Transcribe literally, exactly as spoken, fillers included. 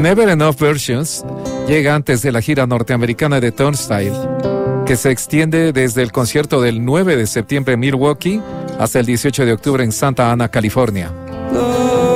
Never Enough Versions llega antes de la gira norteamericana de Turnstile, que se extiende desde el concierto del nueve de septiembre en Milwaukee hasta el dieciocho de octubre en Santa Ana, California.